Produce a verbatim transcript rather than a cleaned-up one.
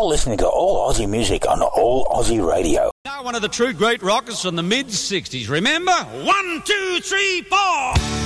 You're listening to All Aussie Music on All Aussie Radio. Now one of the true great rockers from the mid-sixties. Remember? One, two, three, four!